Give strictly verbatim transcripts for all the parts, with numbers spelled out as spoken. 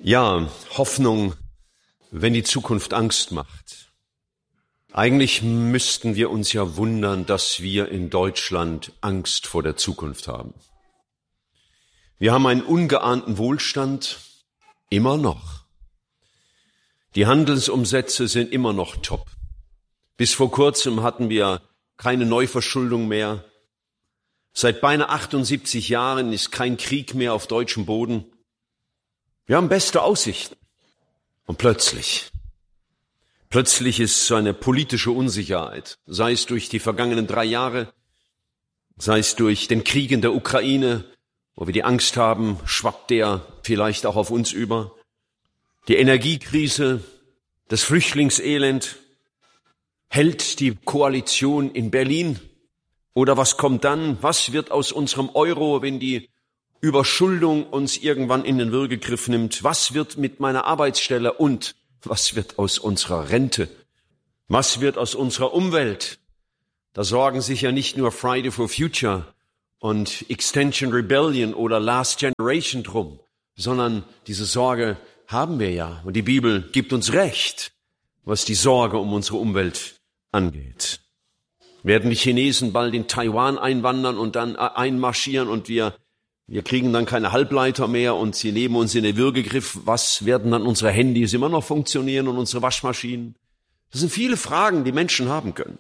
Ja, Hoffnung, wenn die Zukunft Angst macht. Eigentlich müssten wir uns ja wundern, dass wir in Deutschland Angst vor der Zukunft haben. Wir haben einen ungeahnten Wohlstand, immer noch. Die Handelsumsätze sind immer noch top. Bis vor kurzem hatten wir keine Neuverschuldung mehr. Seit beinahe achtundsiebzig Jahren ist kein Krieg mehr auf deutschem Boden. Wir haben beste Aussichten. Und plötzlich, plötzlich ist so eine politische Unsicherheit, sei es durch die vergangenen drei Jahre, sei es durch den Krieg in der Ukraine, wo wir die Angst haben, schwappt der vielleicht auch auf uns über, die Energiekrise, das Flüchtlingselend, hält die Koalition in Berlin? Oder was kommt dann? Was wird aus unserem Euro, wenn die Überschuldung uns irgendwann in den Würgegriff nimmt? Was wird mit meiner Arbeitsstelle und was wird aus unserer Rente? Was wird aus unserer Umwelt? Da sorgen sich ja nicht nur Friday for Future und Extinction Rebellion oder Last Generation drum, sondern diese Sorge haben wir ja. Und die Bibel gibt uns Recht, was die Sorge um unsere Umwelt angeht. Werden die Chinesen bald in Taiwan einwandern und dann einmarschieren und wir Wir kriegen dann keine Halbleiter mehr und sie nehmen uns in den Würgegriff. Was werden dann unsere Handys immer noch funktionieren und unsere Waschmaschinen? Das sind viele Fragen, die Menschen haben können.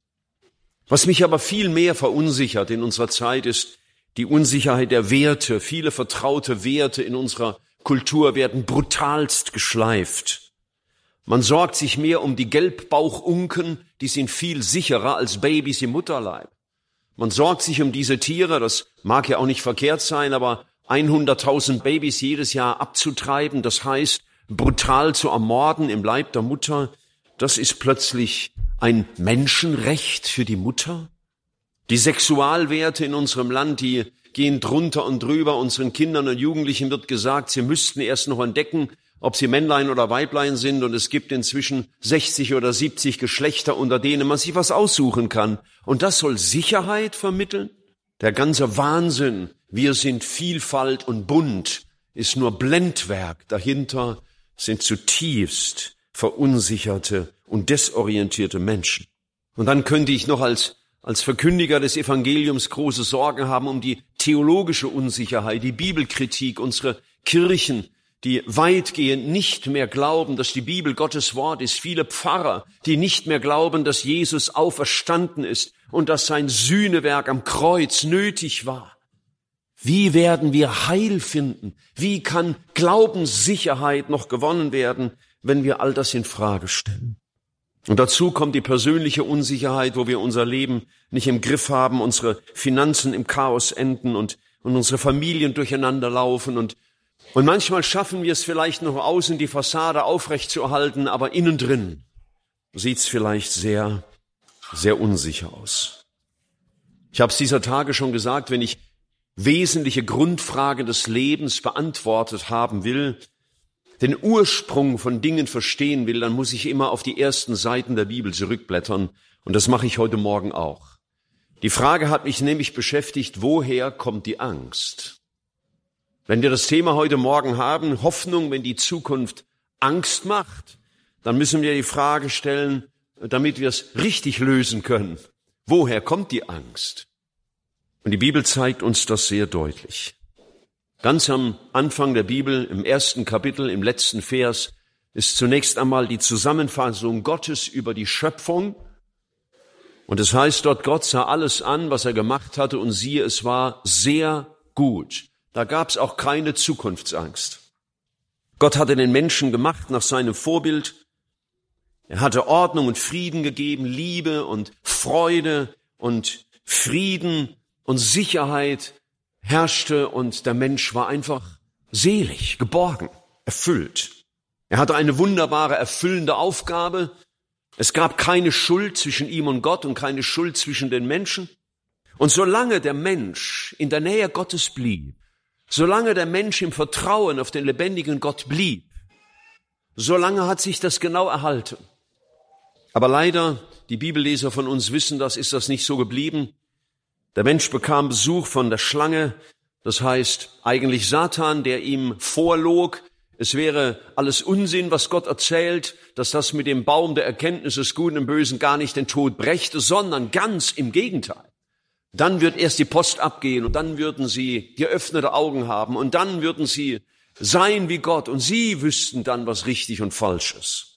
Was mich aber viel mehr verunsichert in unserer Zeit ist die Unsicherheit der Werte. Viele vertraute Werte in unserer Kultur werden brutalst geschleift. Man sorgt sich mehr um die Gelbbauchunken, die sind viel sicherer als Babys im Mutterleib. Man sorgt sich um diese Tiere, das mag ja auch nicht verkehrt sein, aber hunderttausend Babys jedes Jahr abzutreiben, das heißt, brutal zu ermorden im Leib der Mutter, das ist plötzlich ein Menschenrecht für die Mutter? Die Sexualwerte in unserem Land, die gehen drunter und drüber. Unseren Kindern und Jugendlichen wird gesagt, sie müssten erst noch entdecken, ob sie Männlein oder Weiblein sind, und es gibt inzwischen sechzig oder siebzig Geschlechter, unter denen man sich was aussuchen kann. Und das soll Sicherheit vermitteln? Der ganze Wahnsinn, wir sind Vielfalt und bunt, ist nur Blendwerk. Dahinter sind zutiefst verunsicherte und desorientierte Menschen. Und dann könnte ich noch als als Verkündiger des Evangeliums große Sorgen haben um die theologische Unsicherheit, die Bibelkritik, unsere Kirchen, die weitgehend nicht mehr glauben, dass die Bibel Gottes Wort ist. Viele Pfarrer, die nicht mehr glauben, dass Jesus auferstanden ist und dass sein Sühnewerk am Kreuz nötig war. Wie werden wir Heil finden? Wie kann Glaubenssicherheit noch gewonnen werden, wenn wir all das in Frage stellen? Und dazu kommt die persönliche Unsicherheit, wo wir unser Leben nicht im Griff haben, unsere Finanzen im Chaos enden und, und unsere Familien durcheinander laufen und Und manchmal schaffen wir es vielleicht noch außen die Fassade aufrechtzuerhalten, aber innen drin sieht's vielleicht sehr, sehr unsicher aus. Ich habe es dieser Tage schon gesagt, wenn ich wesentliche Grundfragen des Lebens beantwortet haben will, den Ursprung von Dingen verstehen will, dann muss ich immer auf die ersten Seiten der Bibel zurückblättern. Und das mache ich heute Morgen auch. Die Frage hat mich nämlich beschäftigt, woher kommt die Angst? Wenn wir das Thema heute Morgen haben, Hoffnung, wenn die Zukunft Angst macht, dann müssen wir die Frage stellen, damit wir es richtig lösen können. Woher kommt die Angst? Und die Bibel zeigt uns das sehr deutlich. Ganz am Anfang der Bibel, im ersten Kapitel, im letzten Vers, ist zunächst einmal die Zusammenfassung Gottes über die Schöpfung. Und es heißt dort, Gott sah alles an, was er gemacht hatte, und siehe, es war sehr gut. Da gab es auch keine Zukunftsangst. Gott hatte den Menschen gemacht nach seinem Vorbild. Er hatte Ordnung und Frieden gegeben, Liebe und Freude und Frieden und Sicherheit herrschte, und der Mensch war einfach selig, geborgen, erfüllt. Er hatte eine wunderbare, erfüllende Aufgabe. Es gab keine Schuld zwischen ihm und Gott und keine Schuld zwischen den Menschen. Und solange der Mensch in der Nähe Gottes blieb, solange der Mensch im Vertrauen auf den lebendigen Gott blieb, solange hat sich das genau erhalten. Aber leider, die Bibelleser von uns wissen das, ist das nicht so geblieben. Der Mensch bekam Besuch von der Schlange, das heißt eigentlich Satan, der ihm vorlog, Es wäre alles Unsinn, was Gott erzählt, dass das mit dem Baum der Erkenntnis des Guten und Bösen gar nicht den Tod brächte, sondern ganz im Gegenteil. Dann wird erst die Post abgehen und dann würden sie geöffnete Augen haben und dann würden sie sein wie Gott und sie wüssten dann, was richtig und falsch ist.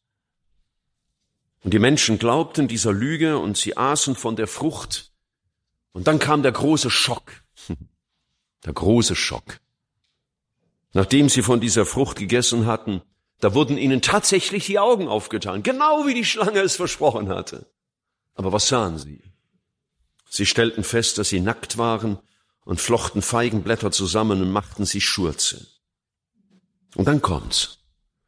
Und die Menschen glaubten dieser Lüge und sie aßen von der Frucht. Und dann kam der große Schock. Der große Schock. Nachdem sie von dieser Frucht gegessen hatten, da wurden ihnen tatsächlich die Augen aufgetan, genau wie die Schlange es versprochen hatte. Aber was sahen sie? Sie stellten fest, dass sie nackt waren und flochten Feigenblätter zusammen und machten sich Schurze. Und dann kommt's.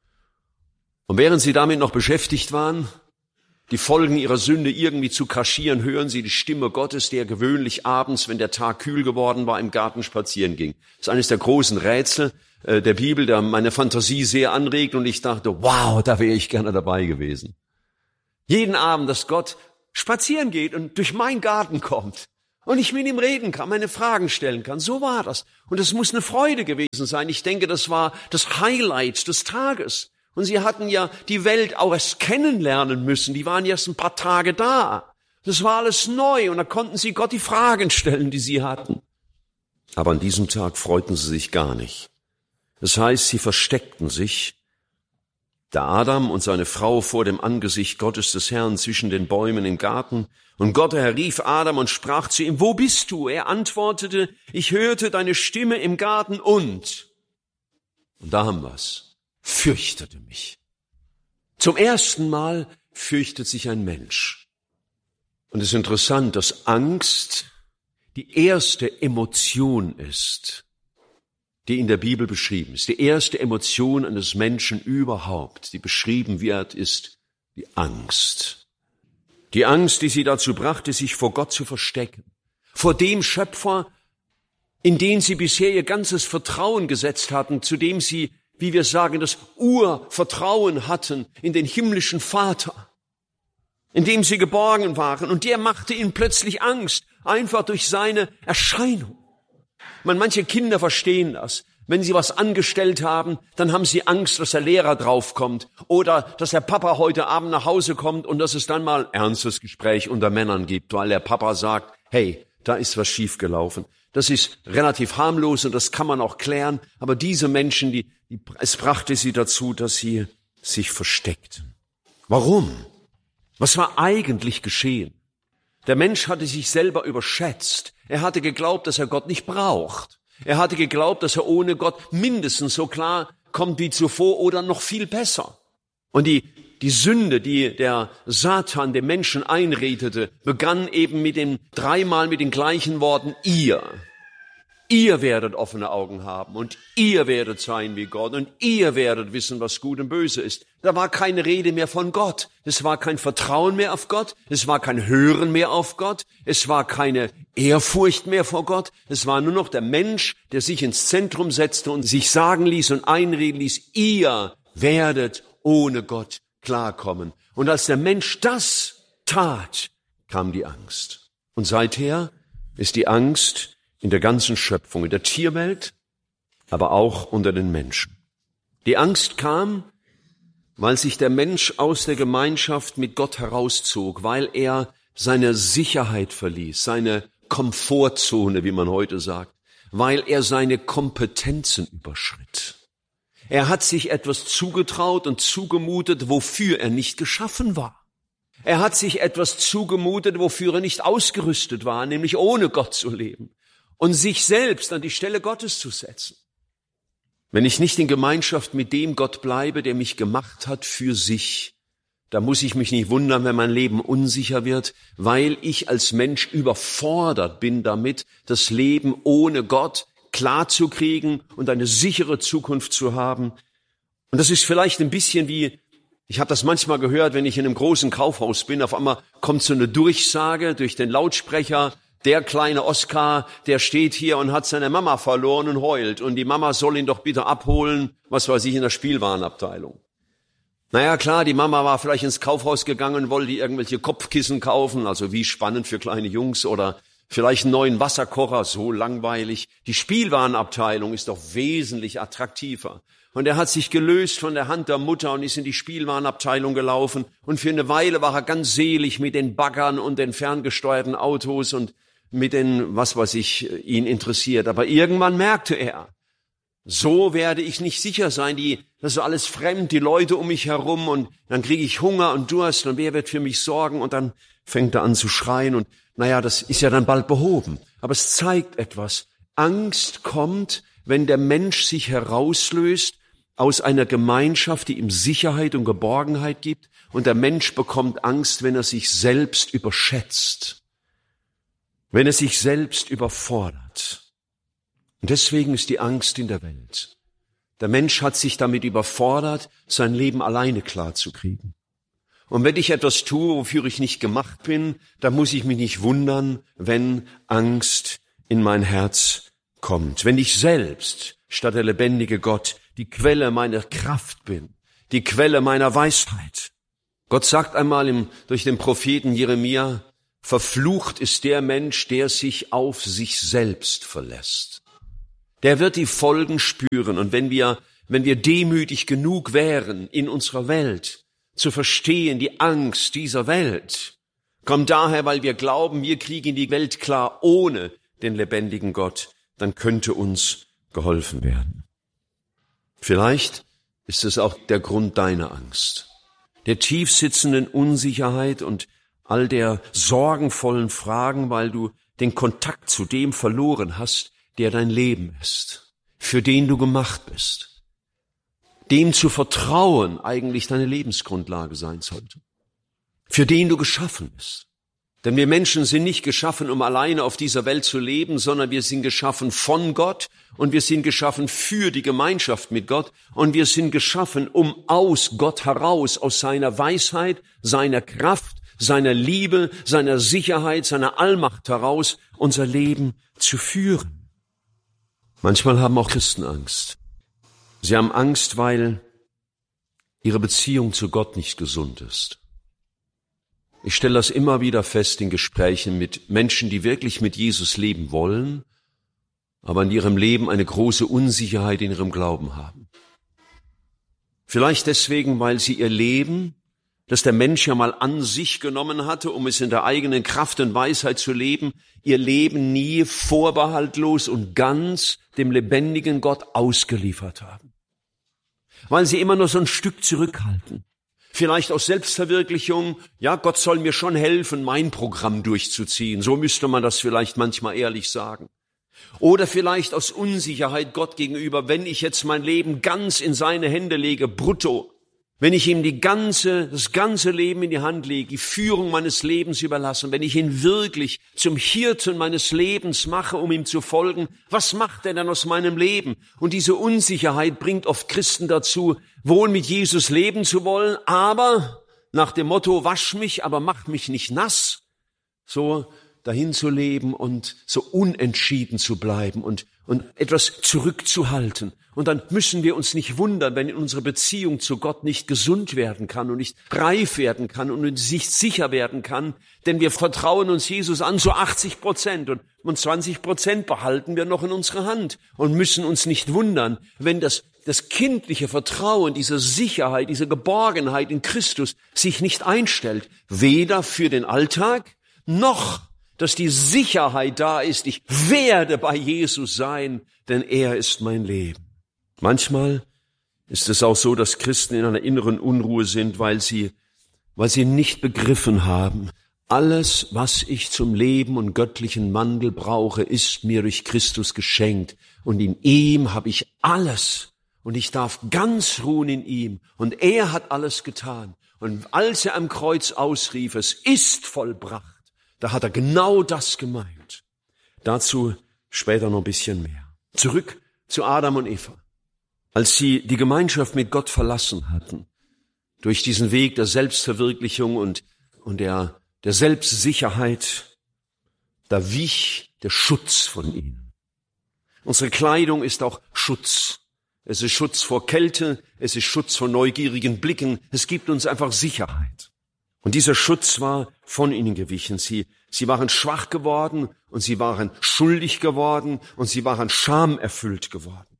Und während sie damit noch beschäftigt waren, die Folgen ihrer Sünde irgendwie zu kaschieren, hören sie die Stimme Gottes, der gewöhnlich abends, wenn der Tag kühl geworden war, im Garten spazieren ging. Das ist eines der großen Rätsel äh, der Bibel, der meine Fantasie sehr anregt und ich dachte, wow, da wäre ich gerne dabei gewesen. Jeden Abend, dass Gott spazieren geht und durch meinen Garten kommt und ich mit ihm reden kann, meine Fragen stellen kann. So war das. Und es muss eine Freude gewesen sein. Ich denke, das war das Highlight des Tages. Und sie hatten ja die Welt auch erst kennenlernen müssen. Die waren erst ein paar Tage da. Das war alles neu und da konnten sie Gott die Fragen stellen, die sie hatten. Aber an diesem Tag freuten sie sich gar nicht. Das heißt, sie versteckten sich, der Adam und seine Frau vor dem Angesicht Gottes des Herrn zwischen den Bäumen im Garten. Und Gott errief Adam und sprach zu ihm, wo bist du? Er antwortete, ich hörte deine Stimme im Garten und, und da haben wir's, fürchtete mich. Zum ersten Mal fürchtet sich ein Mensch. Und es ist interessant, dass Angst die erste Emotion ist, die in der Bibel beschrieben ist. Die erste Emotion eines Menschen überhaupt, die beschrieben wird, ist die Angst. Die Angst, die sie dazu brachte, sich vor Gott zu verstecken. Vor dem Schöpfer, in den sie bisher ihr ganzes Vertrauen gesetzt hatten, zu dem sie, wie wir sagen, das Urvertrauen hatten in den himmlischen Vater, in dem sie geborgen waren. Und der machte ihnen plötzlich Angst, einfach durch seine Erscheinung. Man, manche Kinder verstehen das. Wenn sie was angestellt haben, dann haben sie Angst, dass der Lehrer draufkommt oder dass der Papa heute Abend nach Hause kommt und dass es dann mal ernstes Gespräch unter Männern gibt, weil der Papa sagt, hey, da ist was schiefgelaufen. Das ist relativ harmlos und das kann man auch klären. Aber diese Menschen, die, die, es brachte sie dazu, dass sie sich versteckten. Warum? Was war eigentlich geschehen? Der Mensch hatte sich selber überschätzt. Er hatte geglaubt, dass er Gott nicht braucht. Er hatte geglaubt, dass er ohne Gott mindestens so klar kommt wie zuvor oder noch viel besser. Und die, die Sünde, die der Satan dem Menschen einredete, begann eben mit den, dreimal mit den gleichen Worten, ihr. Ihr werdet offene Augen haben und ihr werdet sein wie Gott und ihr werdet wissen, was gut und böse ist. Da war keine Rede mehr von Gott. Es war kein Vertrauen mehr auf Gott. Es war kein Hören mehr auf Gott. Es war keine Ehrfurcht mehr vor Gott. Es war nur noch der Mensch, der sich ins Zentrum setzte und sich sagen ließ und einreden ließ, ihr werdet ohne Gott klarkommen. Und als der Mensch das tat, kam die Angst. Und seither ist die Angst in der ganzen Schöpfung, in der Tierwelt, aber auch unter den Menschen. Die Angst kam, weil sich der Mensch aus der Gemeinschaft mit Gott herauszog, weil er seine Sicherheit verließ, seine Komfortzone, wie man heute sagt, weil er seine Kompetenzen überschritt. Er hat sich etwas zugetraut und zugemutet, wofür er nicht geschaffen war. Er hat sich etwas zugemutet, wofür er nicht ausgerüstet war, nämlich ohne Gott zu leben. Und sich selbst an die Stelle Gottes zu setzen. Wenn ich nicht in Gemeinschaft mit dem Gott bleibe, der mich gemacht hat für sich, da muss ich mich nicht wundern, wenn mein Leben unsicher wird, weil ich als Mensch überfordert bin damit, das Leben ohne Gott klarzukriegen und eine sichere Zukunft zu haben. Und das ist vielleicht ein bisschen wie, ich habe das manchmal gehört, wenn ich in einem großen Kaufhaus bin, auf einmal kommt so eine Durchsage durch den Lautsprecher, der kleine Oskar, der steht hier und hat seine Mama verloren und heult. Und die Mama soll ihn doch bitte abholen, was weiß ich, in der Spielwarenabteilung. Naja, klar, die Mama war vielleicht ins Kaufhaus gegangen und wollte irgendwelche Kopfkissen kaufen, also wie spannend für kleine Jungs oder vielleicht einen neuen Wasserkocher, so langweilig. Die Spielwarenabteilung ist doch wesentlich attraktiver. Und er hat sich gelöst von der Hand der Mutter und ist in die Spielwarenabteilung gelaufen. Und für eine Weile war er ganz selig mit den Baggern und den ferngesteuerten Autos und mit den, was weiß ich, ihn interessiert. Aber irgendwann merkte er, so werde ich nicht sicher sein, die, das ist alles fremd, die Leute um mich herum und dann kriege ich Hunger und Durst und wer wird für mich sorgen und dann fängt er an zu schreien und naja, das ist ja dann bald behoben. Aber es zeigt etwas. Angst kommt, wenn der Mensch sich herauslöst aus einer Gemeinschaft, die ihm Sicherheit und Geborgenheit gibt und der Mensch bekommt Angst, wenn er sich selbst überschätzt, wenn er sich selbst überfordert. Und deswegen ist die Angst in der Welt. Der Mensch hat sich damit überfordert, sein Leben alleine klarzukriegen. Und wenn ich etwas tue, wofür ich nicht gemacht bin, dann muss ich mich nicht wundern, wenn Angst in mein Herz kommt. Wenn ich selbst, statt der lebendige Gott, die Quelle meiner Kraft bin, die Quelle meiner Weisheit. Gott sagt einmal im, durch den Propheten Jeremia, verflucht ist der Mensch, der sich auf sich selbst verlässt. Der wird die Folgen spüren. Und wenn wir, wenn wir demütig genug wären, in unserer Welt zu verstehen, die Angst dieser Welt kommt daher, weil wir glauben, wir kriegen die Welt klar ohne den lebendigen Gott, dann könnte uns geholfen werden. Vielleicht ist es auch der Grund deiner Angst, der tiefsitzenden Unsicherheit und all der sorgenvollen Fragen, weil du den Kontakt zu dem verloren hast, der dein Leben ist, für den du gemacht bist, dem zu vertrauen eigentlich deine Lebensgrundlage sein sollte, für den du geschaffen bist. Denn wir Menschen sind nicht geschaffen, um alleine auf dieser Welt zu leben, sondern wir sind geschaffen von Gott und wir sind geschaffen für die Gemeinschaft mit Gott und wir sind geschaffen, um aus Gott heraus, aus seiner Weisheit, seiner Kraft, seiner Liebe, seiner Sicherheit, seiner Allmacht heraus unser Leben zu führen. Manchmal haben auch Christen Angst. Sie haben Angst, weil ihre Beziehung zu Gott nicht gesund ist. Ich stelle das immer wieder fest in Gesprächen mit Menschen, die wirklich mit Jesus leben wollen, aber in ihrem Leben eine große Unsicherheit in ihrem Glauben haben. Vielleicht deswegen, weil sie ihr Leben, das der Mensch ja mal an sich genommen hatte, um es in der eigenen Kraft und Weisheit zu leben, ihr Leben nie vorbehaltlos und ganz dem lebendigen Gott ausgeliefert haben. Weil sie immer nur so ein Stück zurückhalten. Vielleicht aus Selbstverwirklichung, ja, Gott soll mir schon helfen, mein Programm durchzuziehen. So müsste man das vielleicht manchmal ehrlich sagen. Oder vielleicht aus Unsicherheit Gott gegenüber, wenn ich jetzt mein Leben ganz in seine Hände lege, brutto, wenn ich ihm die ganze, das ganze Leben in die Hand lege, die Führung meines Lebens überlasse, wenn ich ihn wirklich zum Hirten meines Lebens mache, um ihm zu folgen, was macht er dann aus meinem Leben? Und diese Unsicherheit bringt oft Christen dazu, wohl mit Jesus leben zu wollen, aber nach dem Motto, wasch mich, aber mach mich nicht nass, so dahin zu leben und so unentschieden zu bleiben und, und etwas zurückzuhalten. Und dann müssen wir uns nicht wundern, wenn unsere Beziehung zu Gott nicht gesund werden kann und nicht reif werden kann und nicht sicher werden kann, denn wir vertrauen uns Jesus an, so achtzig Prozent und, und zwanzig Prozent behalten wir noch in unserer Hand und müssen uns nicht wundern, wenn das, das kindliche Vertrauen, diese Sicherheit, diese Geborgenheit in Christus sich nicht einstellt, weder für den Alltag noch dass die Sicherheit da ist, ich werde bei Jesus sein, denn er ist mein Leben. Manchmal ist es auch so, dass Christen in einer inneren Unruhe sind, weil sie, weil sie nicht begriffen haben, alles, was ich zum Leben und göttlichen Wandel brauche, ist mir durch Christus geschenkt. Und in ihm habe ich alles. Und ich darf ganz ruhen in ihm. Und er hat alles getan. Und als er am Kreuz ausrief, es ist vollbracht, da hat er genau das gemeint. Dazu später noch ein bisschen mehr. Zurück zu Adam und Eva. Als sie die Gemeinschaft mit Gott verlassen hatten, durch diesen Weg der Selbstverwirklichung und, und der, der Selbstsicherheit, da wich der Schutz von ihnen. Unsere Kleidung ist auch Schutz. Es ist Schutz vor Kälte, es ist Schutz vor neugierigen Blicken, es gibt uns einfach Sicherheit. Und dieser Schutz war von ihnen gewichen. Sie, sie waren schwach geworden und sie waren schuldig geworden und sie waren schamerfüllt geworden.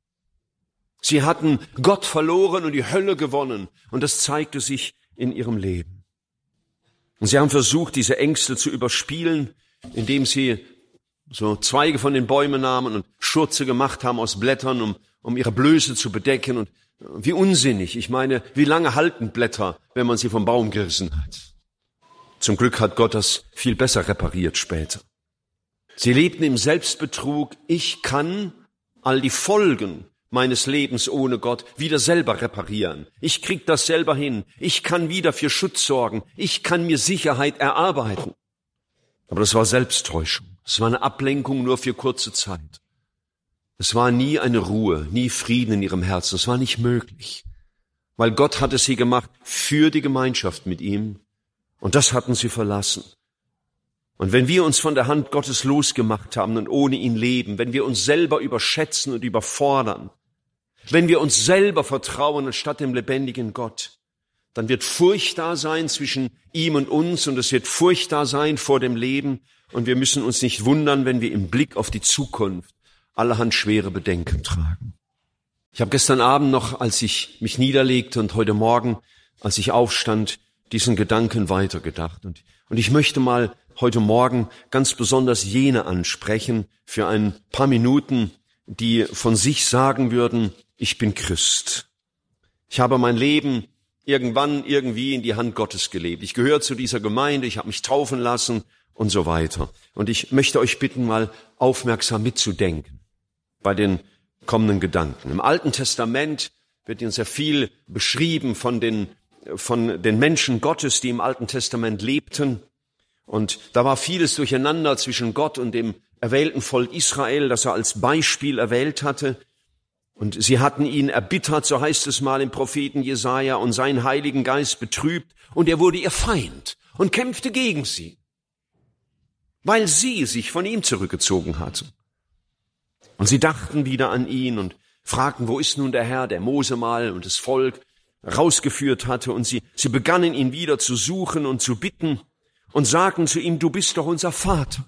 Sie hatten Gott verloren und die Hölle gewonnen und das zeigte sich in ihrem Leben. Und sie haben versucht, diese Ängste zu überspielen, indem sie so Zweige von den Bäumen nahmen und Schurze gemacht haben aus Blättern, um, um ihre Blöße zu bedecken. Und wie unsinnig. Ich meine, wie lange halten Blätter, wenn man sie vom Baum gerissen hat? Zum Glück hat Gott das viel besser repariert später. Sie lebten im Selbstbetrug, ich kann all die Folgen meines Lebens ohne Gott wieder selber reparieren. Ich krieg das selber hin. Ich kann wieder für Schutz sorgen. Ich kann mir Sicherheit erarbeiten. Aber das war Selbsttäuschung. Es war eine Ablenkung nur für kurze Zeit. Es war nie eine Ruhe, nie Frieden in ihrem Herzen. Es war nicht möglich, weil Gott hatte sie gemacht für die Gemeinschaft mit ihm und das hatten sie verlassen. Und wenn wir uns von der Hand Gottes losgemacht haben und ohne ihn leben, wenn wir uns selber überschätzen und überfordern, wenn wir uns selber vertrauen anstatt dem lebendigen Gott, dann wird Furcht da sein zwischen ihm und uns und es wird Furcht da sein vor dem Leben und wir müssen uns nicht wundern, wenn wir im Blick auf die Zukunft allerhand schwere Bedenken tragen. Ich habe gestern Abend noch, als ich mich niederlegte und heute Morgen, als ich aufstand, diesen Gedanken weitergedacht. Und, und ich möchte mal heute Morgen ganz besonders jene ansprechen für ein paar Minuten, die von sich sagen würden, ich bin Christ. Ich habe mein Leben irgendwann irgendwie in die Hand Gottes gelebt. Ich gehöre zu dieser Gemeinde, ich habe mich taufen lassen und so weiter. Und ich möchte euch bitten, mal aufmerksam mitzudenken bei den kommenden Gedanken. Im Alten Testament wird uns sehr viel beschrieben von den, von den Menschen Gottes, die im Alten Testament lebten. Und da war vieles durcheinander zwischen Gott und dem erwählten Volk Israel, das er als Beispiel erwählt hatte. Und sie hatten ihn erbittert, so heißt es mal im Propheten Jesaja, und seinen Heiligen Geist betrübt. Und er wurde ihr Feind und kämpfte gegen sie, weil sie sich von ihm zurückgezogen hatten. Und sie dachten wieder an ihn und fragten, wo ist nun der Herr, der Mose mal und das Volk rausgeführt hatte. Und sie, sie begannen ihn wieder zu suchen und zu bitten und sagten zu ihm, du bist doch unser Vater.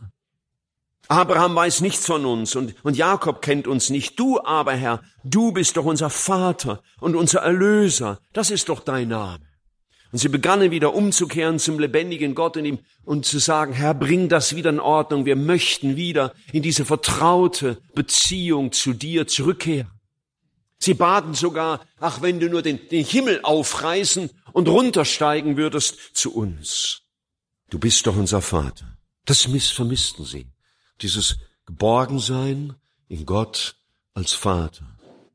Abraham weiß nichts von uns und, und Jakob kennt uns nicht. Du aber, Herr, du bist doch unser Vater und unser Erlöser. Das ist doch dein Name. Und sie begannen wieder umzukehren zum lebendigen Gott und ihm und zu sagen, Herr, bring das wieder in Ordnung. Wir möchten wieder in diese vertraute Beziehung zu dir zurückkehren. Sie baten sogar, ach, wenn du nur den, den Himmel aufreißen und runtersteigen würdest zu uns. Du bist doch unser Vater. Das vermissten sie. Dieses Geborgensein in Gott als Vater.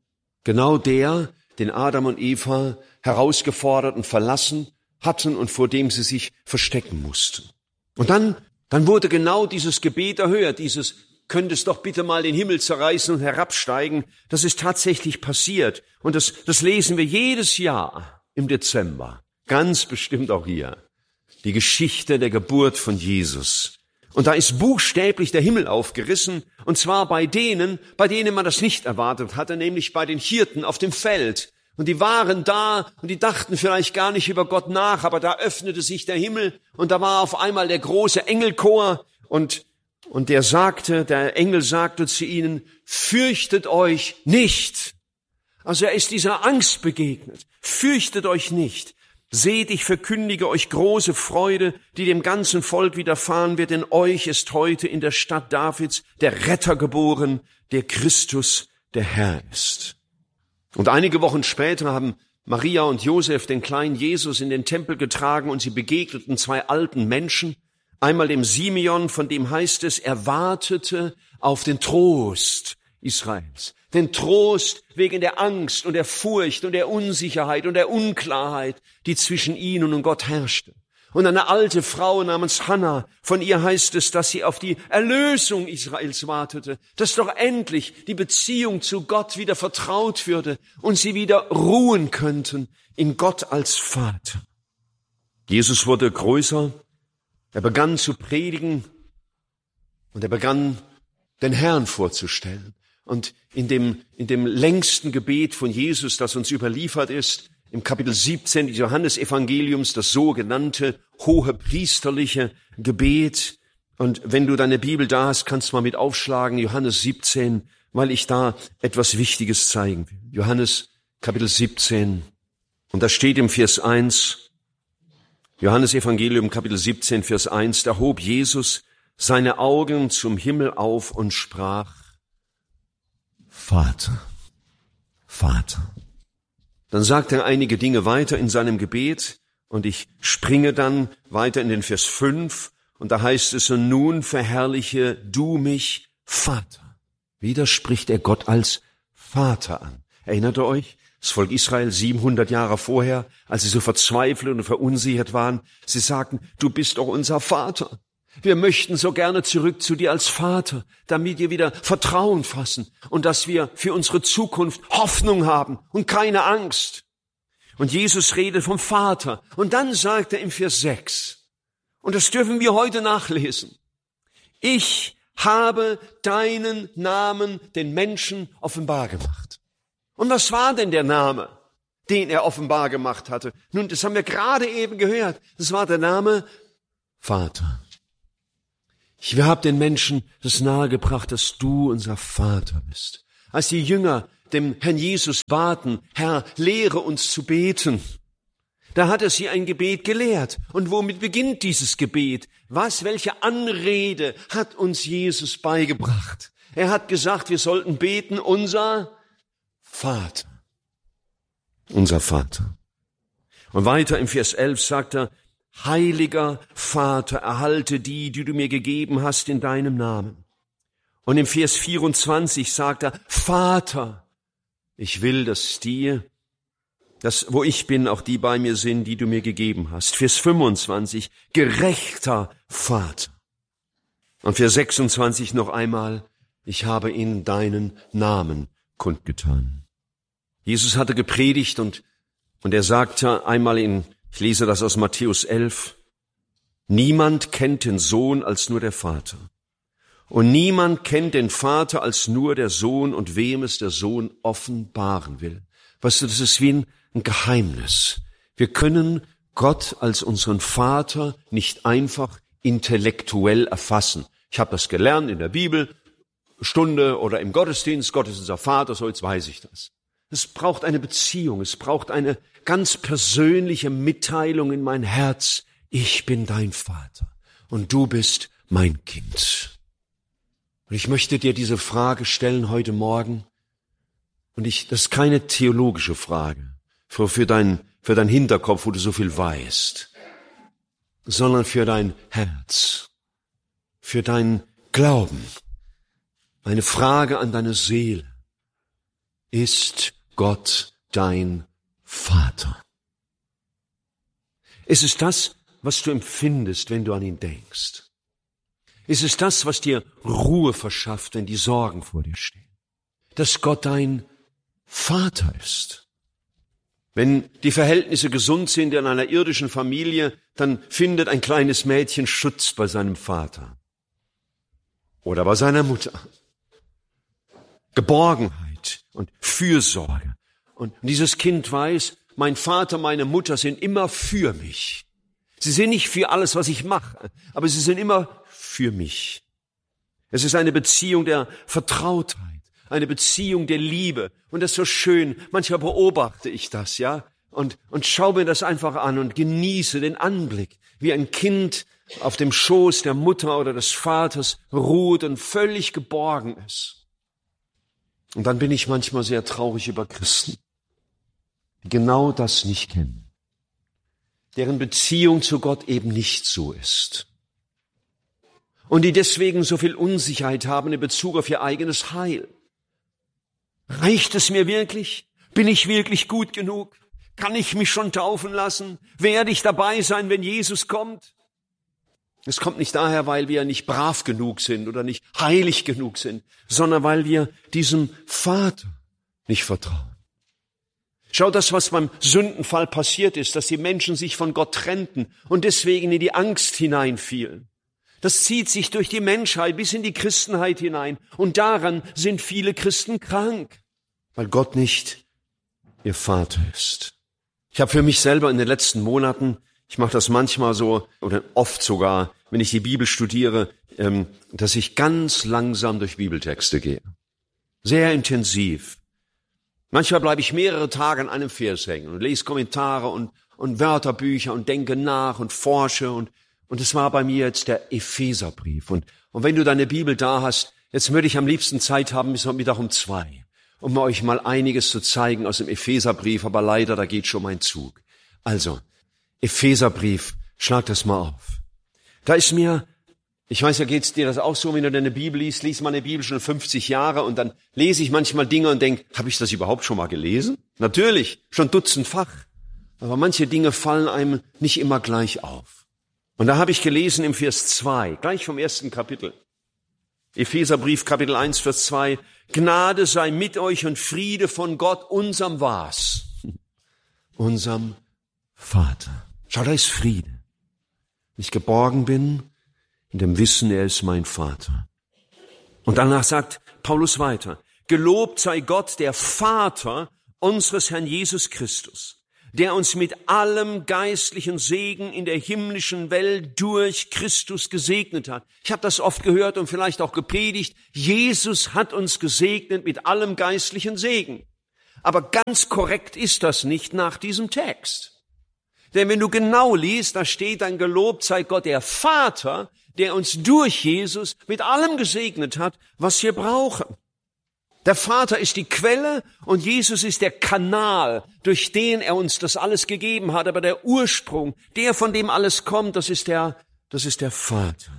Genau der, den Adam und Eva herausgefordert und verlassen hatten und vor dem sie sich verstecken mussten. Und dann, dann wurde genau dieses Gebet erhört, dieses, könntest doch bitte mal den Himmel zerreißen und herabsteigen. Das ist tatsächlich passiert. Und das, das lesen wir jedes Jahr im Dezember. Ganz bestimmt auch hier. Die Geschichte der Geburt von Jesus. Und da ist buchstäblich der Himmel aufgerissen, und zwar bei denen, bei denen man das nicht erwartet hatte, nämlich bei den Hirten auf dem Feld. Und die waren da und die dachten vielleicht gar nicht über Gott nach, aber da öffnete sich der Himmel und da war auf einmal der große Engelchor und, und der sagte, der Engel sagte zu ihnen, fürchtet euch nicht. Also er ist dieser Angst begegnet. Fürchtet euch nicht. Seht, ich verkündige euch große Freude, die dem ganzen Volk widerfahren wird, denn euch ist heute in der Stadt Davids der Retter geboren, der Christus, der Herr ist. Und einige Wochen später haben Maria und Josef den kleinen Jesus in den Tempel getragen und sie begegneten zwei alten Menschen, einmal dem Simeon, von dem heißt es, er wartete auf den Trost Israels. Den Trost wegen der Angst und der Furcht und der Unsicherheit und der Unklarheit, die zwischen ihnen und Gott herrschte. Und eine alte Frau namens Hannah, von ihr heißt es, dass sie auf die Erlösung Israels wartete, dass doch endlich die Beziehung zu Gott wieder vertraut würde und sie wieder ruhen könnten in Gott als Vater. Jesus wurde größer, er begann zu predigen und er begann den Herrn vorzustellen. Und in dem, in dem längsten Gebet von Jesus, das uns überliefert ist, im Kapitel siebzehn des Johannesevangeliums, das sogenannte hohepriesterliche Gebet. Und wenn du deine Bibel da hast, kannst du mal mit aufschlagen, Johannes siebzehn, weil ich da etwas Wichtiges zeigen will. Johannes Kapitel siebzehn. Und da steht im Vers eins, Johannesevangelium Kapitel siebzehn, Vers eins, da hob Jesus seine Augen zum Himmel auf und sprach, Vater, Vater. Dann sagt er einige Dinge weiter in seinem Gebet und ich springe dann weiter in den Vers fünf und da heißt es, und nun verherrliche du mich, Vater. Wieder spricht er Gott als Vater an. Erinnert ihr euch? Das Volk Israel siebenhundert Jahre vorher, als sie so verzweifelt und verunsichert waren, sie sagten, du bist doch unser Vater. Wir möchten so gerne zurück zu dir als Vater, damit wir wieder Vertrauen fassen und dass wir für unsere Zukunft Hoffnung haben und keine Angst. Und Jesus redet vom Vater. Und dann sagt er im Vers sechs, und das dürfen wir heute nachlesen, ich habe deinen Namen den Menschen offenbar gemacht. Und was war denn der Name, den er offenbar gemacht hatte? Nun, das haben wir gerade eben gehört. Das war der Name Vater. Ich habe den Menschen das nahegebracht, dass du unser Vater bist. Als die Jünger dem Herrn Jesus baten, Herr, lehre uns zu beten, da hat er sie ein Gebet gelehrt. Und womit beginnt dieses Gebet? Was, welche Anrede hat uns Jesus beigebracht? Er hat gesagt, wir sollten beten, unser Vater. Unser Vater. Und weiter im Vers elf sagt er, Heiliger Vater, erhalte die, die du mir gegeben hast in deinem Namen. Und im Vers vierundzwanzig sagt er, Vater, ich will, dass die, dass, wo ich bin, auch die bei mir sind, die du mir gegeben hast. Vers fünfundzwanzig, gerechter Vater. Und Vers sechsundzwanzig noch einmal, ich habe ihnen deinen Namen kundgetan. Jesus hatte gepredigt und, und er sagte einmal in Ich lese das aus Matthäus elf. Niemand kennt den Sohn als nur der Vater. Und niemand kennt den Vater als nur der Sohn und wem es der Sohn offenbaren will. Weißt du, das ist wie ein Geheimnis. Wir können Gott als unseren Vater nicht einfach intellektuell erfassen. Ich habe das gelernt in der Bibel, Stunde oder im Gottesdienst, Gott ist unser Vater, so jetzt weiß ich das. Es braucht eine Beziehung, es braucht eine ganz persönliche Mitteilung in mein Herz. Ich bin dein Vater und du bist mein Kind. Und ich möchte dir diese Frage stellen heute Morgen. Und ich, das ist keine theologische Frage für, für dein, für dein Hinterkopf, wo du so viel weißt, sondern für dein Herz, für dein Glauben. Eine Frage an deine Seele. Ist Gott dein Vater? Ist es das, was du empfindest, wenn du an ihn denkst? Ist es das, was dir Ruhe verschafft, wenn die Sorgen vor dir stehen? Dass Gott dein Vater ist. Wenn die Verhältnisse gesund sind in einer irdischen Familie, dann findet ein kleines Mädchen Schutz bei seinem Vater oder bei seiner Mutter. Geborgenheit und Fürsorge. Und dieses Kind weiß, mein Vater, meine Mutter sind immer für mich. Sie sind nicht für alles, was ich mache, aber sie sind immer für mich. Es ist eine Beziehung der Vertrautheit, eine Beziehung der Liebe. Und das ist so schön. Manchmal beobachte ich das, ja, und, und schaue mir das einfach an und genieße den Anblick, wie ein Kind auf dem Schoß der Mutter oder des Vaters ruht und völlig geborgen ist. Und dann bin ich manchmal sehr traurig über Christen, die genau das nicht kennen, deren Beziehung zu Gott eben nicht so ist und die deswegen so viel Unsicherheit haben in Bezug auf ihr eigenes Heil. Reicht es mir wirklich? Bin ich wirklich gut genug? Kann ich mich schon taufen lassen? Werde ich dabei sein, wenn Jesus kommt? Es kommt nicht daher, weil wir nicht brav genug sind oder nicht heilig genug sind, sondern weil wir diesem Vater nicht vertrauen. Schau, das, was beim Sündenfall passiert ist, dass die Menschen sich von Gott trennten und deswegen in die Angst hineinfielen. Das zieht sich durch die Menschheit bis in die Christenheit hinein. Und daran sind viele Christen krank, weil Gott nicht ihr Vater ist. Ich habe für mich selber in den letzten Monaten, ich mache das manchmal so oder oft sogar, wenn ich die Bibel studiere, ähm, dass ich ganz langsam durch Bibeltexte gehe. Sehr intensiv. Manchmal bleibe ich mehrere Tage an einem Vers hängen und lese Kommentare und, und Wörterbücher und denke nach und forsche. Und und es war bei mir jetzt der Epheserbrief. Und, und wenn du deine Bibel da hast, jetzt würde ich am liebsten Zeit haben bis Mittag um zwei, um euch mal einiges zu zeigen aus dem Epheserbrief. Aber leider, da geht schon mein Zug. Also, Epheserbrief, schlag das mal auf. Da ist mir, ich weiß ja, geht's dir das auch so, wenn du deine Bibel liest, liest meine Bibel schon fünfzig Jahre und dann lese ich manchmal Dinge und denke, habe ich das überhaupt schon mal gelesen? Natürlich, schon dutzendfach. Aber manche Dinge fallen einem nicht immer gleich auf. Und da habe ich gelesen im Vers zwei, gleich vom ersten Kapitel. Epheserbrief, Kapitel eins, Vers zwei. Gnade sei mit euch und Friede von Gott, unserem was? Unserem Vater. Schau, da ist Friede. Wenn ich geborgen bin, in dem Wissen, er ist mein Vater. Und danach sagt Paulus weiter, gelobt sei Gott, der Vater unseres Herrn Jesus Christus, der uns mit allem geistlichen Segen in der himmlischen Welt durch Christus gesegnet hat. Ich habe das oft gehört und vielleicht auch gepredigt. Jesus hat uns gesegnet mit allem geistlichen Segen. Aber ganz korrekt ist das nicht nach diesem Text. Denn wenn du genau liest, da steht dann, gelobt sei Gott, der Vater, der uns durch Jesus mit allem gesegnet hat, was wir brauchen. Der Vater ist die Quelle und Jesus ist der Kanal, durch den er uns das alles gegeben hat. Aber der Ursprung, der von dem alles kommt, das ist der, das ist der Vater.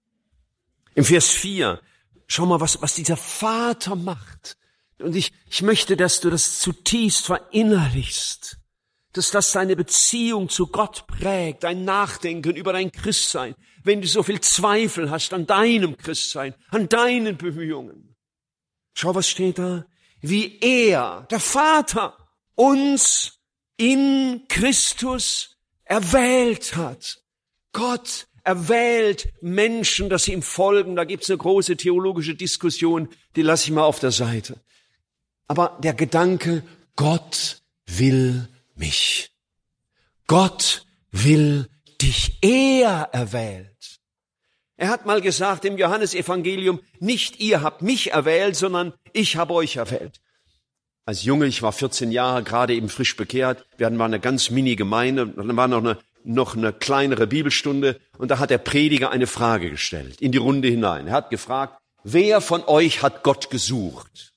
Im Vers vier, schau mal, was, was dieser Vater macht. Und ich, ich möchte, dass du das zutiefst verinnerlichst, dass das deine Beziehung zu Gott prägt, dein Nachdenken über dein Christsein, wenn du so viel Zweifel hast an deinem Christsein, an deinen Bemühungen. Schau, was steht da? Wie er, der Vater, uns in Christus erwählt hat. Gott erwählt Menschen, dass sie ihm folgen. Da gibt's eine große theologische Diskussion, die lasse ich mal auf der Seite. Aber der Gedanke, Gott will mich. Gott will dich. Er erwählt. Er hat mal gesagt im Johannesevangelium, nicht ihr habt mich erwählt, sondern ich habe euch erwählt. Als Junge, ich war vierzehn Jahre, gerade eben frisch bekehrt, wir hatten mal eine ganz Mini-Gemeinde, dann war noch eine, noch eine kleinere Bibelstunde und da hat der Prediger eine Frage gestellt, in die Runde hinein. Er hat gefragt, wer von euch hat Gott gesucht?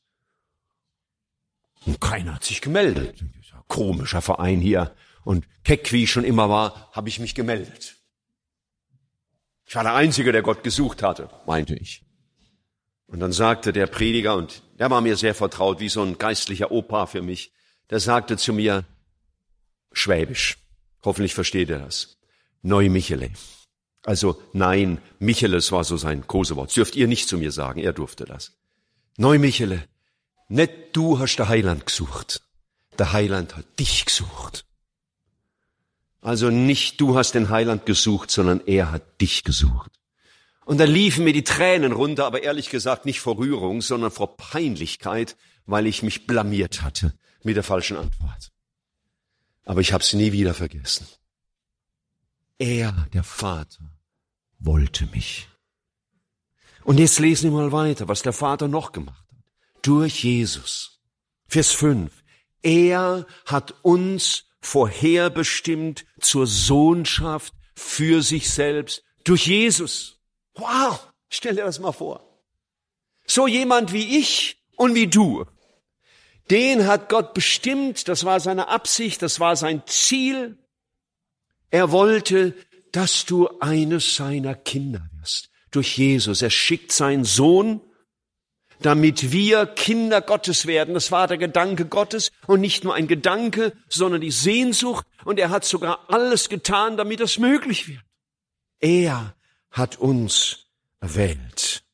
Und keiner hat sich gemeldet. Komischer Verein hier. Und keck, wie ich schon immer war, habe ich mich gemeldet. Ich war der Einzige, der Gott gesucht hatte, meinte ich. Und dann sagte der Prediger, und der war mir sehr vertraut, wie so ein geistlicher Opa für mich, der sagte zu mir, Schwäbisch, hoffentlich versteht er das, Neu Michele. Also nein, Micheles war so sein Kosewort. Das dürft ihr nicht zu mir sagen, er durfte das. Neu Michele, nicht du hast der Heiland gesucht, der Heiland hat dich gesucht. Also nicht du hast den Heiland gesucht, sondern er hat dich gesucht. Und da liefen mir die Tränen runter, aber ehrlich gesagt nicht vor Rührung, sondern vor Peinlichkeit, weil ich mich blamiert hatte mit der falschen Antwort. Aber ich habe es nie wieder vergessen. Er, der Vater, wollte mich. Und jetzt lesen wir mal weiter, was der Vater noch gemacht hat. Durch Jesus. Vers fünf. Er hat uns vorherbestimmt zur Sohnschaft für sich selbst durch Jesus. Wow, stell dir das mal vor. So jemand wie ich und wie du, den hat Gott bestimmt, das war seine Absicht, das war sein Ziel. Er wollte, dass du eines seiner Kinder wirst. Durch Jesus. Er schickt seinen Sohn, damit wir Kinder Gottes werden. Das war der Gedanke Gottes und nicht nur ein Gedanke, sondern die Sehnsucht. Und er hat sogar alles getan, damit das möglich wird. Er hat uns erwählt.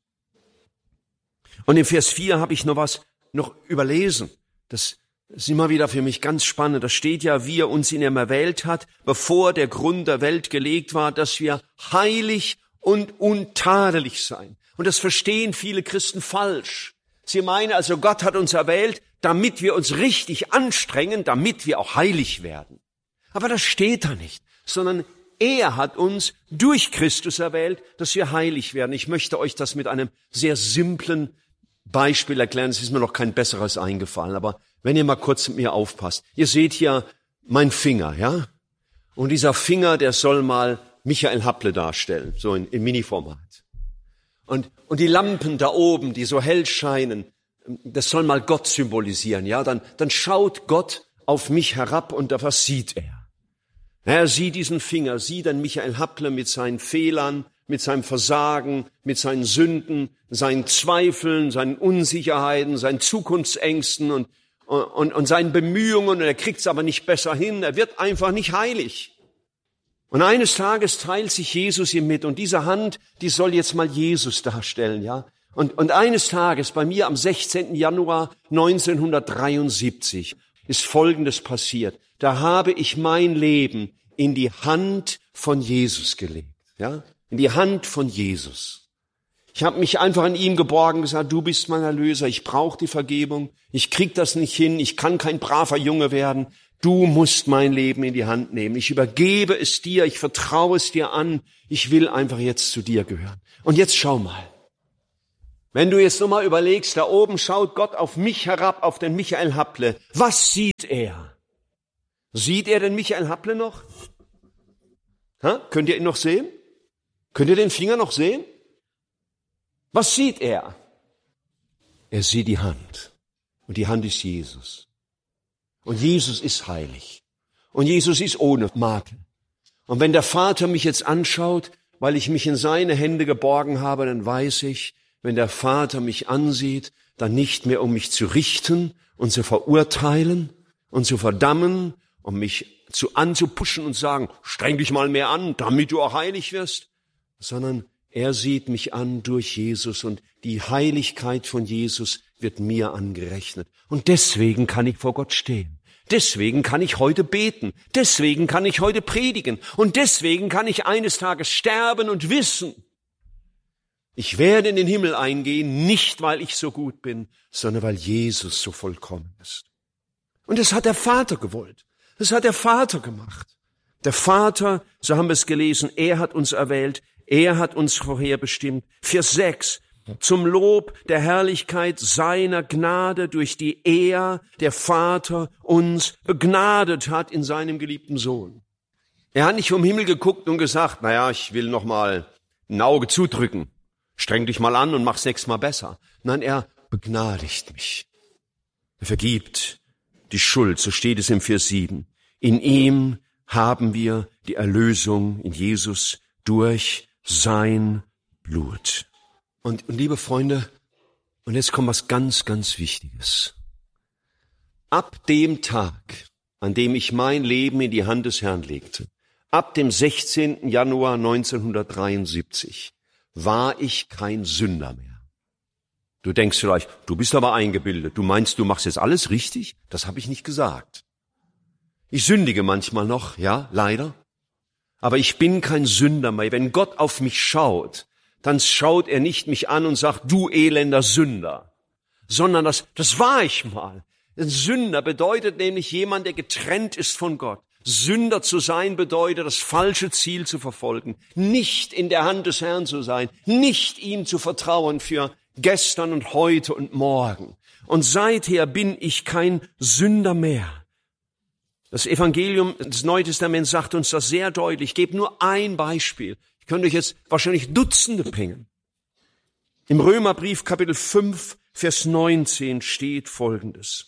Und im Vers vier habe ich noch was noch überlesen. Das ist immer wieder für mich ganz spannend. Da steht ja, wie er uns in ihm erwählt hat, bevor der Grund der Welt gelegt war, dass wir heilig und untadelig sein. Und das verstehen viele Christen falsch. Sie meinen also, Gott hat uns erwählt, damit wir uns richtig anstrengen, damit wir auch heilig werden. Aber das steht da nicht, sondern er hat uns durch Christus erwählt, dass wir heilig werden. Ich möchte euch das mit einem sehr simplen Beispiel erklären. Es ist mir noch kein besseres eingefallen, aber wenn ihr mal kurz mit mir aufpasst. Ihr seht hier mein Finger, ja? Und dieser Finger, der soll mal Michael Happle darstellen, so in, in Mini-Format. Und, und die Lampen da oben, die so hell scheinen, das soll mal Gott symbolisieren, ja? Dann, dann schaut Gott auf mich herab und was sieht er? Er sieht diesen Finger, sieht dann Michael Happle mit seinen Fehlern, mit seinem Versagen, mit seinen Sünden, seinen Zweifeln, seinen Unsicherheiten, seinen Zukunftsängsten und, und, und seinen Bemühungen. Und er kriegt es aber nicht besser hin. Er wird einfach nicht heilig. Und eines Tages teilt sich Jesus ihm mit. Und diese Hand, die soll jetzt mal Jesus darstellen, ja. Und, und eines Tages, bei mir am sechzehnten Januar neunzehnhundertdreiundsiebzig, ist Folgendes passiert. Da habe ich mein Leben in die Hand von Jesus gelegt, ja, in die Hand von Jesus. Ich habe mich einfach an ihm geborgen, gesagt, du bist mein Erlöser, ich brauche die Vergebung, ich krieg das nicht hin, ich kann kein braver Junge werden, du musst mein Leben in die Hand nehmen. Ich übergebe es dir, ich vertraue es dir an, ich will einfach jetzt zu dir gehören. Und jetzt schau mal. Wenn du jetzt nochmal überlegst, da oben schaut Gott auf mich herab, auf den Michael Happle. Was sieht er? Sieht er den Michael Happle noch? Ha? Könnt ihr ihn noch sehen? Könnt ihr den Finger noch sehen? Was sieht er? Er sieht die Hand. Und die Hand ist Jesus. Und Jesus ist heilig. Und Jesus ist ohne Makel. Und wenn der Vater mich jetzt anschaut, weil ich mich in seine Hände geborgen habe, dann weiß ich, wenn der Vater mich ansieht, dann nicht mehr, um mich zu richten und zu verurteilen und zu verdammen, um mich zu anzupuschen und sagen, streng dich mal mehr an, damit du auch heilig wirst, sondern er sieht mich an durch Jesus und die Heiligkeit von Jesus wird mir angerechnet. Und deswegen kann ich vor Gott stehen. Deswegen kann ich heute beten. Deswegen kann ich heute predigen. Und deswegen kann ich eines Tages sterben und wissen, ich werde in den Himmel eingehen, nicht weil ich so gut bin, sondern weil Jesus so vollkommen ist. Und das hat der Vater gewollt. Das hat der Vater gemacht. Der Vater, so haben wir es gelesen, er hat uns erwählt, er hat uns vorherbestimmt. Vers sechs, zum Lob der Herrlichkeit seiner Gnade, durch die er, der Vater, uns begnadet hat in seinem geliebten Sohn. Er hat nicht vom Himmel geguckt und gesagt, naja, ich will noch mal ein Auge zudrücken. Streng dich mal an und mach's nächstes Mal besser. Nein, er begnadigt mich. Er vergibt die Schuld, so steht es im Vers sieben. In ihm haben wir die Erlösung in Jesus durch sein Blut. Und, und liebe Freunde, und jetzt kommt was ganz, ganz Wichtiges. Ab dem Tag, an dem ich mein Leben in die Hand des Herrn legte, ab dem sechzehnten Januar neunzehnhundertdreiundsiebzig, war ich kein Sünder mehr. Du denkst vielleicht, du bist aber eingebildet. Du meinst, du machst jetzt alles richtig? Das habe ich nicht gesagt. Ich sündige manchmal noch, ja, leider. Aber ich bin kein Sünder mehr. Wenn Gott auf mich schaut, dann schaut er nicht mich an und sagt, du elender Sünder, sondern das, das war ich mal. Ein Sünder bedeutet nämlich jemand, der getrennt ist von Gott. Sünder zu sein bedeutet, das falsche Ziel zu verfolgen, nicht in der Hand des Herrn zu sein, nicht ihm zu vertrauen für gestern und heute und morgen. Und seither bin ich kein Sünder mehr. Das Evangelium des Neuen Testaments sagt uns das sehr deutlich. Ich gebe nur ein Beispiel. Ich könnte euch jetzt wahrscheinlich Dutzende bringen. Im Römerbrief Kapitel fünf, Vers neunzehn steht Folgendes.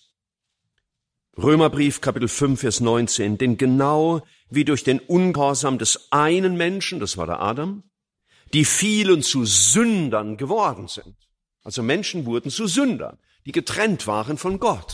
Römerbrief Kapitel fünf, Vers neunzehn. Denn genau wie durch den Ungehorsam des einen Menschen, das war der Adam, die vielen zu Sündern geworden sind. Also Menschen wurden zu Sündern, die getrennt waren von Gott.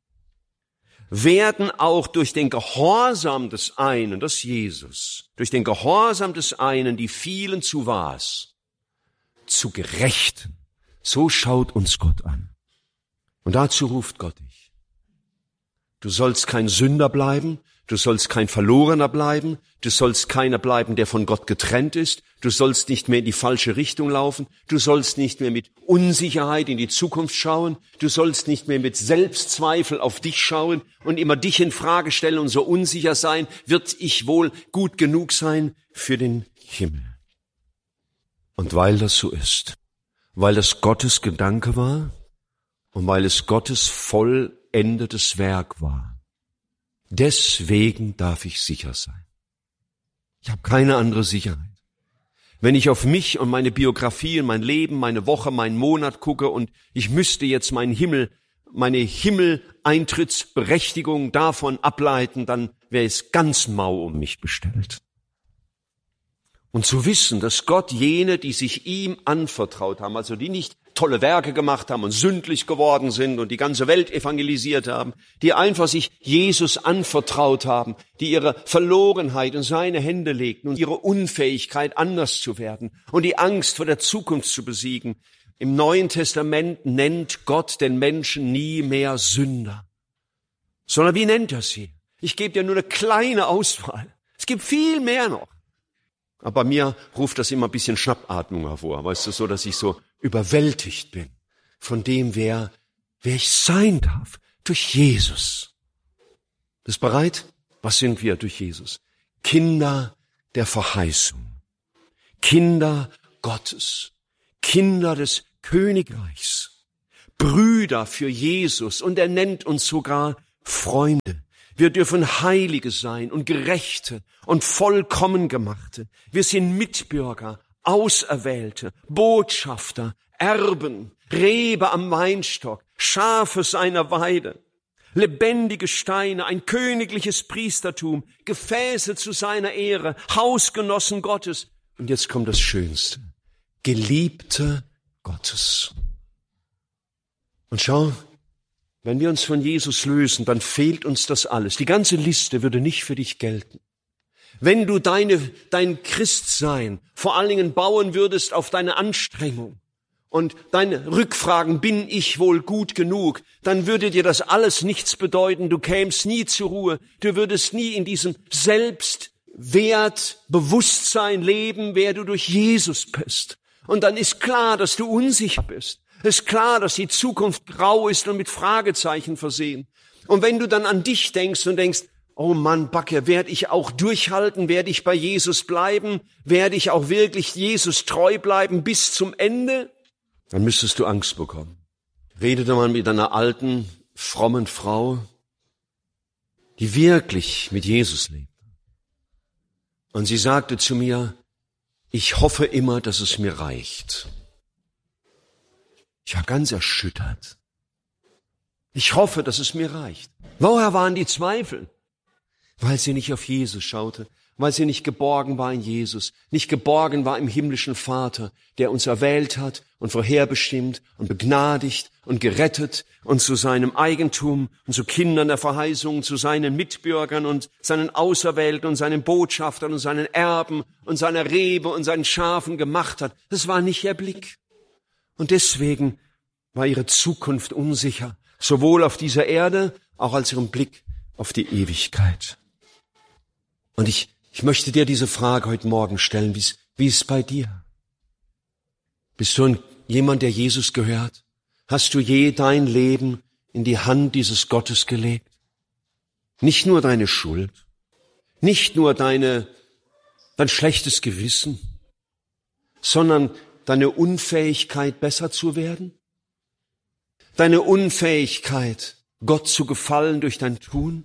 Werden auch durch den Gehorsam des einen, das Jesus, durch den Gehorsam des einen die vielen zu was? Zu Gerechten. So schaut uns Gott an. Und dazu ruft Gott dich. Du sollst kein Sünder bleiben, du sollst kein Verlorener bleiben, du sollst keiner bleiben, der von Gott getrennt ist, du sollst nicht mehr in die falsche Richtung laufen, du sollst nicht mehr mit Unsicherheit in die Zukunft schauen, du sollst nicht mehr mit Selbstzweifel auf dich schauen und immer dich in Frage stellen und so unsicher sein, wird ich wohl gut genug sein für den Himmel. Und weil das so ist, weil das Gottes Gedanke war und weil es Gottes vollendetes Werk war, deswegen darf ich sicher sein. Ich habe keine andere Sicherheit. Wenn ich auf mich und meine Biografie und mein Leben, meine Woche, meinen Monat gucke und ich müsste jetzt meinen Himmel, meine Himmeleintrittsberechtigung davon ableiten, dann wäre es ganz mau um mich bestellt. Und zu wissen, dass Gott jene, die sich ihm anvertraut haben, also die nicht tolle Werke gemacht haben und sündlich geworden sind und die ganze Welt evangelisiert haben, die einfach sich Jesus anvertraut haben, die ihre Verlorenheit in seine Hände legten und ihre Unfähigkeit, anders zu werden und die Angst vor der Zukunft zu besiegen. Im Neuen Testament nennt Gott den Menschen nie mehr Sünder. Sondern wie nennt er sie? Ich gebe dir nur eine kleine Auswahl. Es gibt viel mehr noch. Aber bei mir ruft das immer ein bisschen Schnappatmung hervor, weißt du, so, dass ich so überwältigt bin von dem, wer, wer ich sein darf, durch Jesus. Bist du bereit? Was sind wir durch Jesus? Kinder der Verheißung, Kinder Gottes, Kinder des Königreichs, Brüder für Jesus und er nennt uns sogar Freunde. Wir dürfen Heilige sein und Gerechte und vollkommen Gemachte. Wir sind Mitbürger, Auserwählte, Botschafter, Erben, Rebe am Weinstock, Schafe seiner Weide, lebendige Steine, ein königliches Priestertum, Gefäße zu seiner Ehre, Hausgenossen Gottes. Und jetzt kommt das Schönste, Geliebte Gottes. Und schau, wenn wir uns von Jesus lösen, dann fehlt uns das alles. Die ganze Liste würde nicht für dich gelten. Wenn du deine, dein Christsein vor allen Dingen bauen würdest auf deine Anstrengung und deine Rückfragen, bin ich wohl gut genug, dann würde dir das alles nichts bedeuten. Du kämst nie zur Ruhe. Du würdest nie in diesem Selbstwertbewusstsein leben, wer du durch Jesus bist. Und dann ist klar, dass du unsicher bist. Es ist klar, dass die Zukunft grau ist und mit Fragezeichen versehen. Und wenn du dann an dich denkst und denkst, oh Mann, Backe, werde ich auch durchhalten, werde ich bei Jesus bleiben, werde ich auch wirklich Jesus treu bleiben bis zum Ende, dann müsstest du Angst bekommen. Redete mal mit einer alten, frommen Frau, die wirklich mit Jesus lebt. Und sie sagte zu mir, ich hoffe immer, dass es mir reicht. Ich war ganz erschüttert. Ich hoffe, dass es mir reicht. Woher waren die Zweifel? Weil sie nicht auf Jesus schaute, weil sie nicht geborgen war in Jesus, nicht geborgen war im himmlischen Vater, der uns erwählt hat und vorherbestimmt und begnadigt und gerettet und zu seinem Eigentum und zu Kindern der Verheißung, zu seinen Mitbürgern und seinen Auserwählten und seinen Botschaftern und seinen Erben und seiner Rebe und seinen Schafen gemacht hat. Das war nicht ihr Blick. Und deswegen war ihre Zukunft unsicher, sowohl auf dieser Erde, auch als ihren Blick auf die Ewigkeit. Und ich, ich möchte dir diese Frage heute Morgen stellen, wie ist, wie ist es bei dir? Bist du ein, jemand, der Jesus gehört? Hast du je dein Leben in die Hand dieses Gottes gelegt? Nicht nur deine Schuld, nicht nur deine, dein schlechtes Gewissen, sondern deine Unfähigkeit, besser zu werden? Deine Unfähigkeit, Gott zu gefallen durch dein Tun?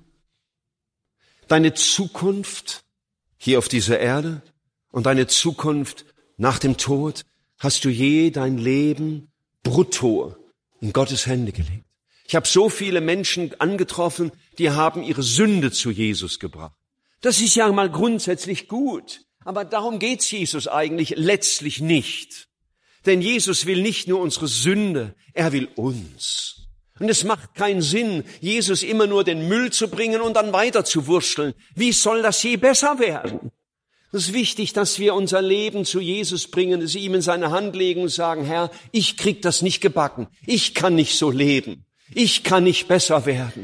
Deine Zukunft hier auf dieser Erde und deine Zukunft nach dem Tod? Hast du je dein Leben brutto in Gottes Hände gelegt? Ich habe so viele Menschen angetroffen, die haben ihre Sünde zu Jesus gebracht. Das ist ja mal grundsätzlich gut, aber darum geht's Jesus eigentlich letztlich nicht. Denn Jesus will nicht nur unsere Sünde, er will uns. Und es macht keinen Sinn, Jesus immer nur den Müll zu bringen und dann weiter zu wursteln. Wie soll das je besser werden? Es ist wichtig, dass wir unser Leben zu Jesus bringen, es ihm in seine Hand legen und sagen, Herr, ich krieg das nicht gebacken. Ich kann nicht so leben. Ich kann nicht besser werden.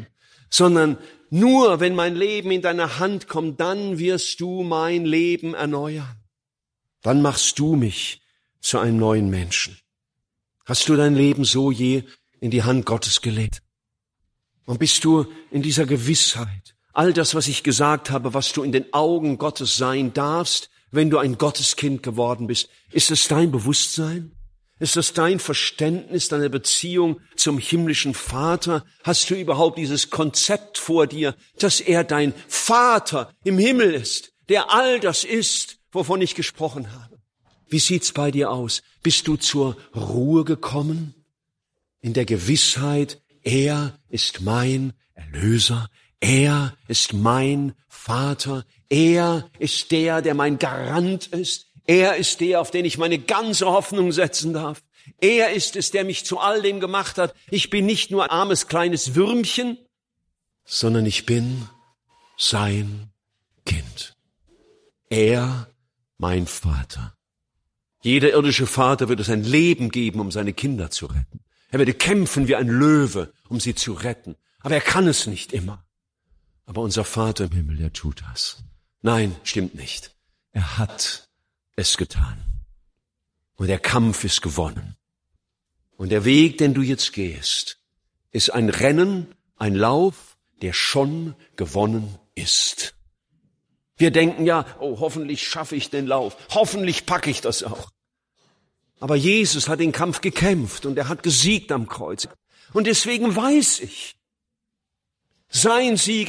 sondern nur wenn mein Leben in deine Hand kommt, dann wirst du mein Leben erneuern. Dann machst du mich zu einem neuen Menschen. Hast du dein Leben so je in die Hand Gottes gelegt? Und bist du in dieser Gewissheit, all das, was ich gesagt habe, was du in den Augen Gottes sein darfst, wenn du ein Gotteskind geworden bist, ist es dein Bewusstsein? Ist das dein Verständnis, deine Beziehung zum himmlischen Vater? Hast du überhaupt dieses Konzept vor dir, dass er dein Vater im Himmel ist, der all das ist, wovon ich gesprochen habe? Wie sieht's bei dir aus? Bist du zur Ruhe gekommen? In der Gewissheit, er ist mein Erlöser, er ist mein Vater, er ist der, der mein Garant ist, er ist der, auf den ich meine ganze Hoffnung setzen darf. Er ist es, der mich zu all dem gemacht hat. Ich bin nicht nur ein armes kleines Würmchen, sondern ich bin sein Kind. Er, mein Vater. Jeder irdische Vater würde sein Leben geben, um seine Kinder zu retten. Er würde kämpfen wie ein Löwe, um sie zu retten. Aber er kann es nicht immer. Aber unser Vater im Himmel, der tut das. Nein, stimmt nicht. Er hat es getan. Und der Kampf ist gewonnen. Und der Weg, den du jetzt gehst, ist ein Rennen, ein Lauf, der schon gewonnen ist. Wir denken ja, oh, hoffentlich schaffe ich den Lauf. Hoffentlich packe ich das auch. Aber Jesus hat den Kampf gekämpft und er hat gesiegt am Kreuz. Und deswegen weiß ich, sein Sieg